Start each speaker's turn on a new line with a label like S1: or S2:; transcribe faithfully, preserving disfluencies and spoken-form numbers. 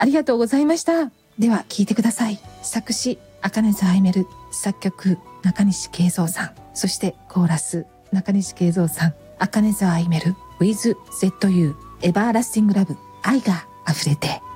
S1: ありがとうございました。では聴いてください。作詞赤根津愛メル、作曲中西慶三さん、そしてコーラス中西慶三さん、赤根津愛メル with ゼットユー エバーラスティングラブ、愛が溢れて。